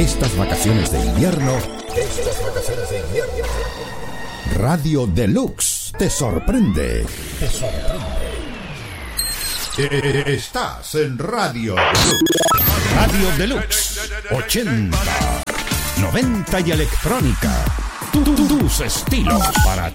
Estas vacaciones de invierno, Radio Deluxe te sorprende. Estás en Radio Deluxe. Radio Deluxe 80, 90 y electrónica. Tus estilos para